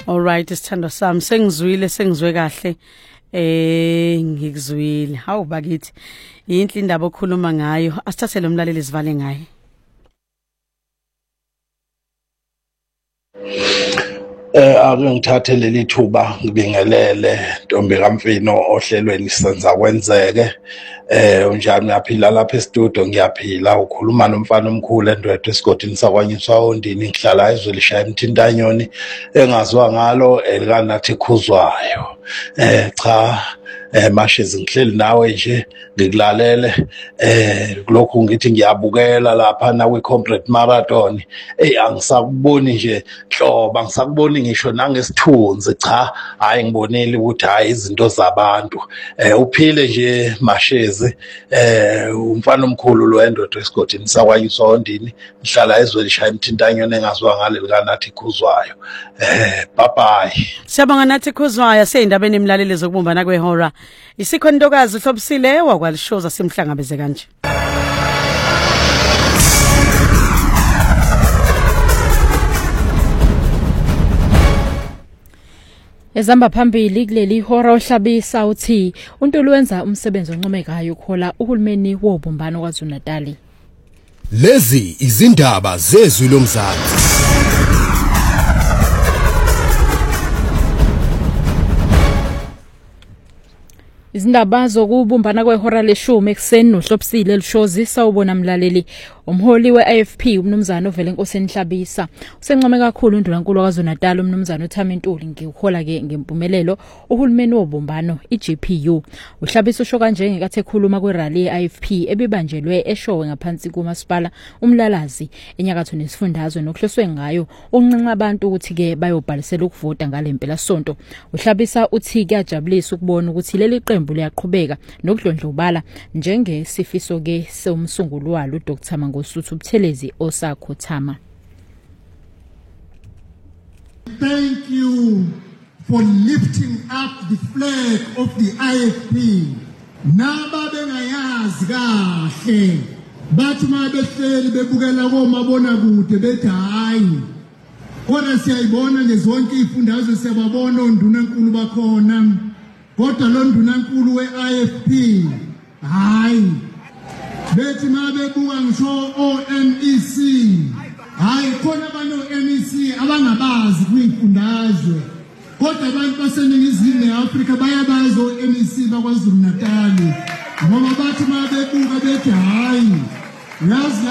All right, isithando sami sengizwe kahle. Ngikuzwile. Hawu bakithi. Yinhle indaba okhuluma ngayo. Asithathe lo mlaleli sivale ngaye. Ake ngithathe leli thuba ngibingelele Ntombi kaMfino ohlelweni senza kwenzeke. Unjani uyaphila lapha e-studio? Ngiyaphila. Ukhuluma nomfana omkhulu endwethu esigodini sakwanyiswa ondini, ngihlala ezwe lishaya imthintanyoni engaziwa ngalo elikanathi khuzwayo. Cha Mashes ngihleli nawe nje ngikulalele kulokhu ngithi ngiyabukela lapha na we-Comrade Marathon. Angisakuboni nje hlobo, angisakuboni ngisho nangesithunzi. Cha, hayi ngibonile ukuthi hayi izinto zabantu. Uphile nje Mashes, umfana omkhulu lo endodwa esigodini sakwanyiswa ondini, ngihlala ezwe lishaya imthintanyoni engaziwa ngale likanathi khuzwayo. Bye bye. Siyabonga nathi khuzwayo seyindabeni emlaleli zokubumbana kwehora. Isikho ntokazi uhlobisile wakwalishoza simhlangabeze kanje. Ezamba phambili kuleli hora ohlabisa uthi uNtuli wenza umsebenzi oncomekayo ukhola uhulumeni wobumbano kwaZulu-Natal. Lezi izindaba zezwi lomzansi. Izindaba zokubumbana kwehora leshumi ekseni nohlobisile elishozi sawubona mlaleli. Umholi we-AFP umnumzana ovele enkosini Hlabisa usencome kakhulu uNdunankulu kwaZulu-Natal umnumzana uThami Ntuli ngikuhola ke ngempumelelo uhulumeni wobumbano iGPU. uHlabisa usho kanje ngekathi ekhuluma kwerally ye-AFP ebibanjelwe eShowe ngaphansi kuMasipala uMlalazi enyakatho nesifundazwe nokuhloswe ngayo unqenqa abantu ukuthi ke bayobhalisela ukuvota ngalempela sonto. uHlabisa uthi kuyajabulisa ukubona ukuthi leli qembu liyaqhubeka nokudlondlobala njengesifiso ke somsunguli walo uDr. Mangosuthu Buthelezi osakhothama. Thank you for lifting up the flag of the IFP. Naba bengayazi kahle bathi mabehleli bebukela komabona kude bethi hayi kodwa siyayibona ngezonke izifundazwe siyababona ondunankulu bakhona kodwa lo ndunankulu we-IFP hayi bethi mabebuka ngisho o-MEC hayi khona abantu o-MEC abangabazi kwifundazwe kodwa abantu baseningizimu neAfrika bayabazi o-MEC bakwaZulu-Natal ngoba bathi mabebuka bethi hayi yazi